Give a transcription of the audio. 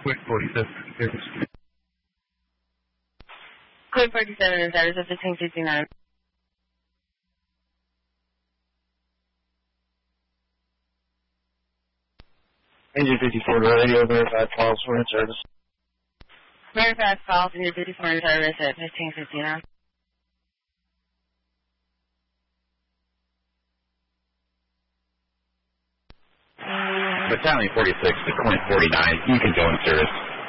Quick 47 service. Quick 47 in service of 1559. Engine 54 radio, verified calls for in service. Verified calls, Engine 54 in service at 1559. Battalion 46 to 2049, you can go in service.